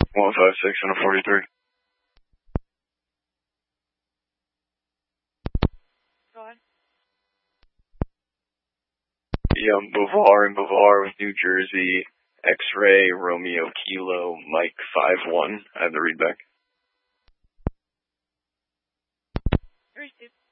156 and a 43. Go on. Bovar and Bovar with New Jersey. X-Ray, Romeo Kilo, Mike 51. I have the readback. Received.